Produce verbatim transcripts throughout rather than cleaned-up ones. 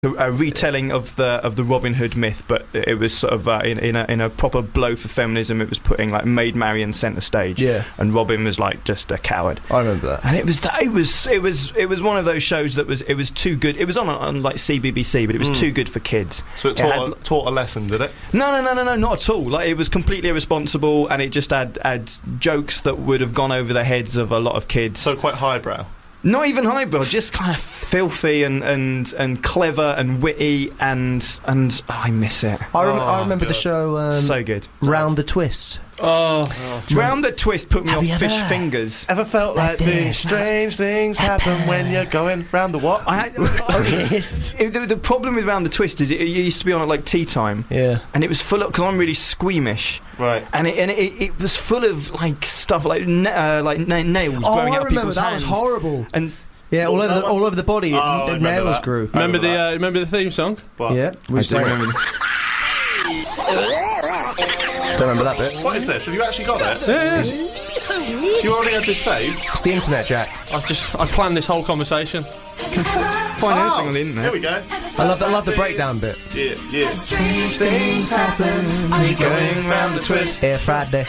a, a retelling of the of the Robin Hood myth, but it was sort of uh, in in a, in a proper blow for feminism. It was putting like Maid Marian centre stage, yeah, and Robin was like just a coward. I remember that, and it was th- it was it was it was one of those shows that was it was too good. It was on on like C B B C, but it was mm. too good for kids. So it, it taught, had, a, taught a lesson, did it? No, no, no, no, no, not at all. Like it was completely irresponsible, and it just had had jokes that would have gone over the heads of a lot of kids. So quite highbrow. Not even highbrow, just kind of filthy and, and, and clever and witty and and oh, I miss it. I, rem- oh, I remember God. the show um, so good. Round the Twist. Oh, oh. Round the Twist put me Have off fish ever, fingers. Ever felt like, like these strange things happen when you're going round the what? I had, yes. it, the, the problem with Round the Twist is it, it used to be on at like tea time. Yeah. And it was full of, because I'm really squeamish. Right. And it and it, it was full of like stuff like na- uh, like na- nails oh, growing I out remember people's that hands. was horrible. And yeah, all over the, all over the body. Oh, it, nails that. grew. Remember, remember the uh, remember the theme song? What? Yeah. I do remember. Don't remember that bit. What is this? Have you actually got it? Yeah, yeah. You already had this saved? It's the internet, Jack. I just I planned this whole conversation. Find oh, anything on the internet. Here we go. I love, I love the breakdown bit. Yeah, yeah. Strange things happen. Going round the twist. Yeah, Friday.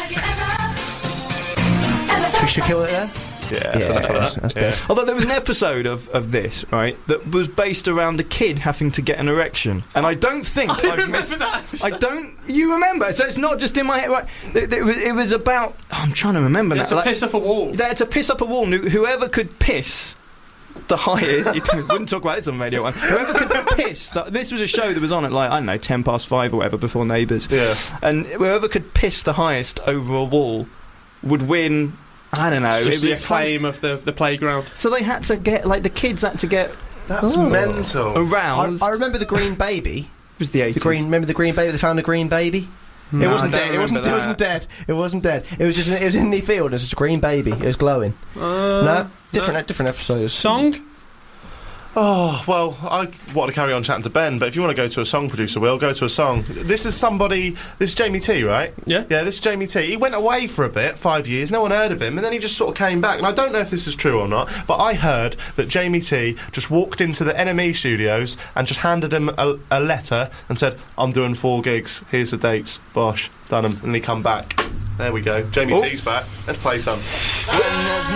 We should kill it there. Yeah, that's enough of that. That's Yeah. Although there was an episode of, of this, right, that was based around a kid having to get an erection, and I don't think I I've remember missed. that. I don't. You remember? So it's not just in my head. Right? It, it was. It was about. Oh, I'm trying to remember It's now. a Like, piss up a wall. they had to piss up a wall. And whoever could piss the highest. You wouldn't talk about this on Radio One. Whoever could piss. The, this was a show that was on at like I don't know ten past five or whatever before Neighbours. Yeah. And whoever could piss the highest over a wall would win. I don't know. It's just it the was acclaim of the, the playground. So they had to get, like, the kids had to get That's Oh. mental. aroused. I, I remember the green baby. It was the eighties. The green. Remember the green baby? They found a green baby. No, it wasn't I don't dead. It wasn't. remember It wasn't that. dead. It wasn't dead. It was just. It was in the field. It was just a green baby. It was glowing. Uh, no, different. no. Different episodes. Song? Oh, well, I want to carry on chatting to Ben, but if you want to go to a song, producer Will, go to a song. This is somebody... This is Jamie T, right? Yeah. Yeah, this is Jamie T. He went away for a bit, five years, no one heard of him, and then he just sort of came back. And I don't know if this is true or not, but I heard that Jamie T just walked into the N M E studios and just handed him a, a letter and said, I'm doing four gigs, here's the dates, bosh, done them, and he come back. There we go. Jamie Oh. T's back. Let's play some.